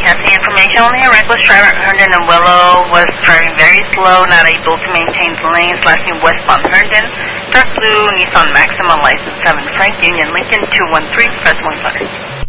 Passing information only. A reckless driver at Herndon and Willow was driving very slow, not able to maintain the lanes, lasting westbound Herndon. Dark blue Nissan Maxima, license 7 Frank Union Lincoln 213, press 1 button.